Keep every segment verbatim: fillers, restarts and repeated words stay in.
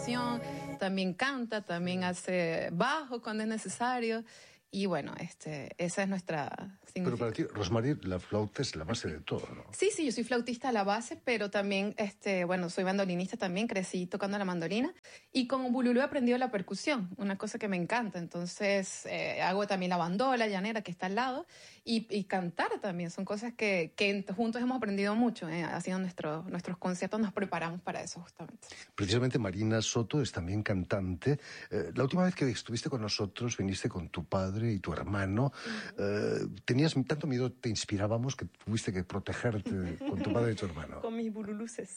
percusión, también canta, también hace bajo cuando es necesario. Y bueno, este, esa es nuestra significación. Pero para ti, Rosmarie, la flauta es la base de todo, ¿no? Sí, sí, yo soy flautista a la base, pero también, este, bueno, soy bandolinista también, crecí tocando la mandolina. Y con Bululú he aprendido la percusión, una cosa que me encanta. Entonces, eh, hago también la bandola llanera que está al lado. Y, y cantar también, son cosas que, que juntos hemos aprendido mucho. Eh, haciendo nuestro, nuestros conciertos nos preparamos para eso justamente. Precisamente Marina Soto es también cantante. Eh, la última vez que estuviste con nosotros, viniste con tu padre y tu hermano. Eh, tenías tanto miedo, te inspirábamos, que tuviste que protegerte con tu padre y tu hermano. Con mis bululuces.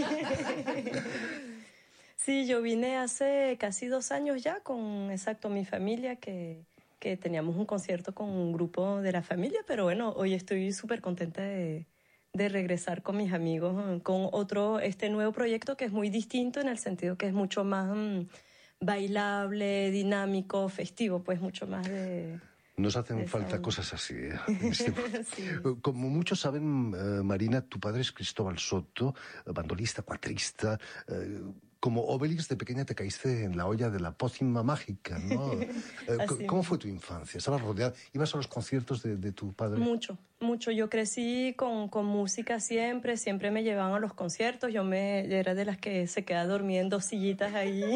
Sí, yo vine hace casi dos años ya con, exacto, mi familia, que, que teníamos un concierto con un grupo de la familia, pero bueno, hoy estoy súper contenta de, de regresar con mis amigos, con otro, este nuevo proyecto que es muy distinto en el sentido que es mucho más mmm, bailable, dinámico, festivo, pues mucho más de... Nos hacen falta cosas así. ¿eh? Sí. Como muchos saben, eh, Marina, tu padre es Cristóbal Soto, bandolista, cuatrista. Eh, como Obelix, de pequeña te caíste en la olla de la pócima mágica, ¿no? Eh, ¿Cómo fue tu infancia? ¿Estabas rodeada? ¿Ibas a los conciertos de, de tu padre? Mucho, mucho. Yo crecí con, con música siempre, siempre me llevaban a los conciertos. Yo me yo era de las que se quedaba dormida en dos sillitas ahí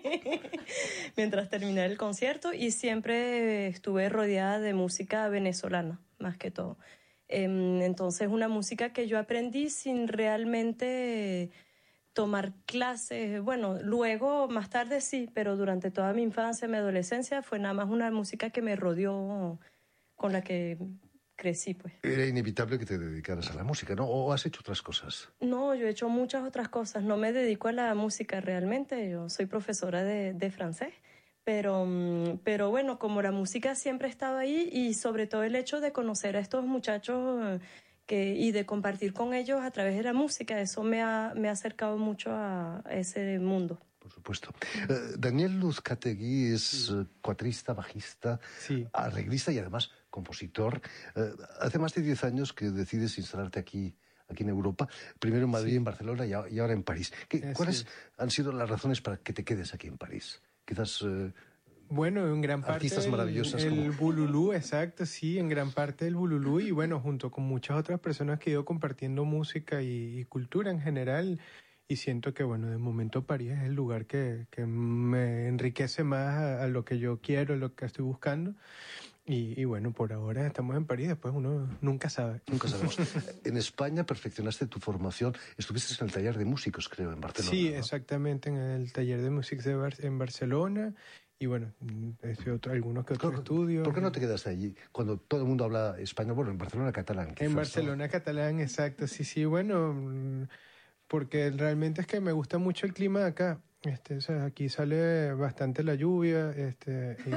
mientras terminaba el concierto, y siempre estuve rodeada de música venezolana, más que todo. Entonces, una música que yo aprendí sin realmente tomar clases. Bueno, luego, más tarde sí, pero durante toda mi infancia, mi adolescencia, fue nada más una música que me rodeó, con la que crecí, pues. Era inevitable que te dedicaras a la música, ¿no? ¿O has hecho otras cosas? No, yo he hecho muchas otras cosas. No me dedico a la música realmente. Yo soy profesora de, de francés. Pero, pero bueno, como la música siempre ha estado ahí, y sobre todo el hecho de conocer a estos muchachos que, y de compartir con ellos a través de la música, eso me ha, me ha acercado mucho a ese mundo. Por supuesto. Uh, Daniel Luzcategui es sí. uh, cuatrista, bajista, sí. arreglista y además compositor. Uh, hace más de diez años que decides instalarte aquí, aquí en Europa, primero en Madrid, sí. en Barcelona y, y ahora en París. ¿Qué, ¿Cuáles han sido las razones para que te quedes aquí en París? Quizás... Uh, Bueno, en gran parte artistas el, maravillosas el como... Bululú, exacto, sí, en gran parte el Bululú, y bueno, junto con muchas otras personas que he ido compartiendo música y, y cultura en general, y siento que, bueno, de momento París es el lugar que, que me enriquece más a, a lo que yo quiero, a lo que estoy buscando. Y, y bueno, por ahora estamos en París, después uno nunca sabe. Nunca sabemos. En España perfeccionaste tu formación, estuviste en el taller de músicos, creo, en Barcelona. Sí, ¿no? Exactamente, en el taller de música de Bar- en Barcelona. Y bueno, he otro, algunos que otros estudios. ¿Por qué no te quedaste allí? Cuando todo el mundo habla español, bueno, en Barcelona catalán. Quizás, en Barcelona ¿no? catalán, exacto, sí, sí, bueno, porque realmente es que me gusta mucho el clima de acá. Este, o sea, aquí sale bastante la lluvia, este... Y,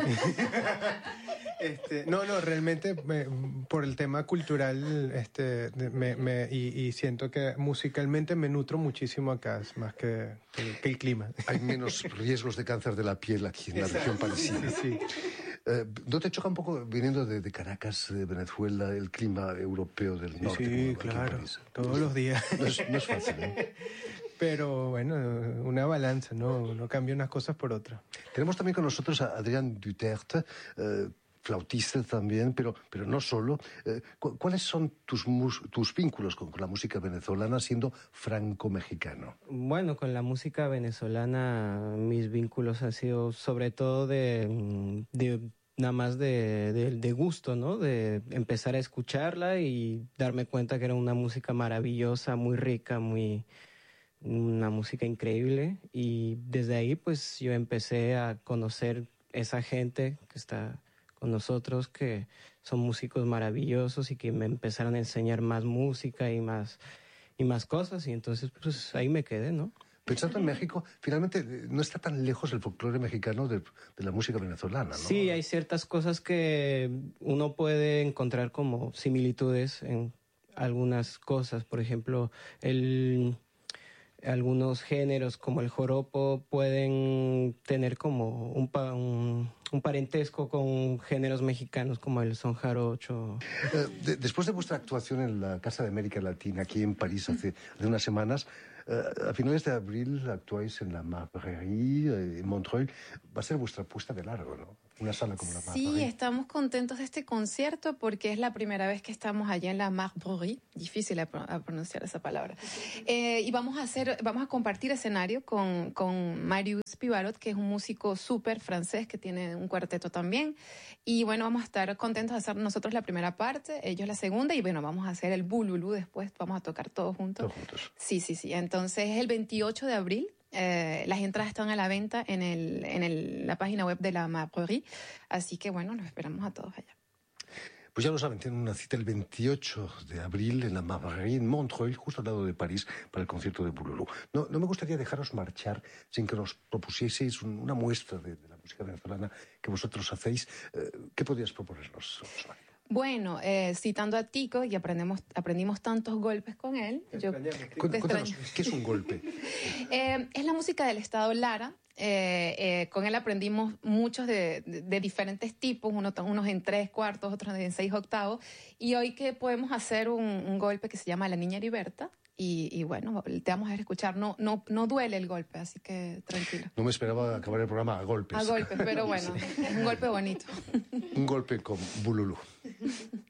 Este, no, no, realmente me, por el tema cultural este, me, me, y, y siento que musicalmente me nutro muchísimo acá, más que, que, que el clima. Hay menos riesgos de cáncer de la piel aquí en la región parisina. Sí, sí. Eh, ¿No te choca un poco, viniendo de, de Caracas, de Venezuela, el clima europeo del norte? Sí, claro, todos los días. No es, no es fácil, ¿no? Pero bueno, una balanza, ¿no? Uno cambia unas cosas por otras. Tenemos también con nosotros a Adrián Duterte, eh, flautista también, pero, pero no solo. Eh, ¿Cuáles son tus, mus, tus vínculos con, con la música venezolana siendo franco-mexicano? Bueno, con la música venezolana mis vínculos han sido sobre todo de, de nada más de, de, de gusto, ¿no? De empezar a escucharla y darme cuenta que era una música maravillosa, muy rica, muy una música increíble. Y desde ahí pues yo empecé a conocer esa gente que está con nosotros, que son músicos maravillosos y que me empezaron a enseñar más música y más, y más cosas, y entonces pues ahí me quedé, ¿no? Pensando en México, finalmente no está tan lejos el folclore mexicano de, de la música venezolana, ¿no? Sí, hay ciertas cosas que uno puede encontrar como similitudes en algunas cosas. Por ejemplo, el... algunos géneros como el joropo pueden tener como un, pa, un, un parentesco con géneros mexicanos como el son jarocho. Eh, de, después de vuestra actuación en la Casa de América Latina aquí en París hace, hace unas semanas, Uh, a finales de abril actuáis en la Marbrerie, eh, en Montreuil. Va a ser vuestra puesta de largo, ¿no? Una sala como la Marbrerie. Sí, estamos contentos de este concierto porque es la primera vez que estamos allá en la Marbrerie. Difícil a, a pronunciar esa palabra. Eh, y vamos a hacer, vamos a compartir escenario con, con Marius Pivarot, que es un músico súper francés que tiene un cuarteto también. Y bueno, vamos a estar contentos de hacer nosotros la primera parte, ellos la segunda, y bueno, vamos a hacer el Bululú después, vamos a tocar todos juntos. Todos juntos. Sí, sí, sí. Entonces es el veintiocho de abril. Eh, las entradas están a la venta en, el, en el, la página web de la Marbrerie, así que bueno, los esperamos a todos allá. Pues ya lo saben, tienen una cita el veintiocho de abril en la Marbrerie, en Montreuil, justo al lado de París, para el concierto de Bululú. No, no me gustaría dejaros marchar sin que nos propusieseis un, una muestra de, de la música venezolana que vosotros hacéis. Eh, ¿Qué podrías proponernos, Rosmary? Bueno, eh, citando a Tico, y aprendemos, aprendimos tantos golpes con él. Yo, Cuéntanos, ¿qué es un golpe? eh, es la música del estado Lara. Eh, eh, con él aprendimos muchos de, de, de diferentes tipos, unos, unos en tres cuartos, otros en seis octavos. Y hoy que podemos hacer un, un golpe que se llama La Niña Heriberta. Y, y bueno, te vamos a escuchar. No, no, no duele el golpe, así que tranquilo. No me esperaba acabar el programa a golpes. A golpes, pero bueno, sí. Es un golpe bonito. Un golpe con Bululú.